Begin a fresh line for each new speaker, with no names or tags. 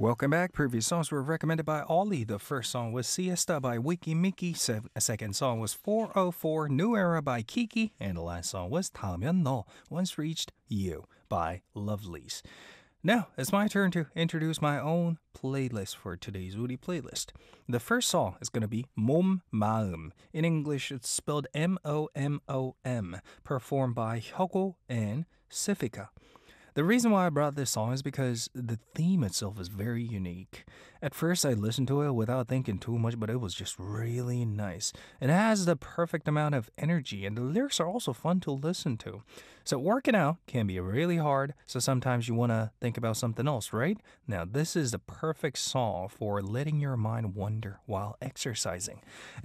Welcome back. Previous songs were recommended by Ollie. The first song was Siesta by Wiki Mickey. Second song was 404 New Era by Kiki. And the last song was 타면 너 Once Reached You by Lovelies. Now, it's my turn to introduce my own playlist for today's Woody playlist. The first song is going to be 몸, 마음. In English, it's spelled M-O-M-O-M, performed by Hyogo and Sifika. The reason why I brought this song is because the theme itself is very unique. At first, I listened to it without thinking too much, but it was just really nice. It has the perfect amount of energy, and the lyrics are also fun to listen to. So, working out can be really hard, so sometimes you want to think about something else, right? Now, this is the perfect song for letting your mind wander while exercising.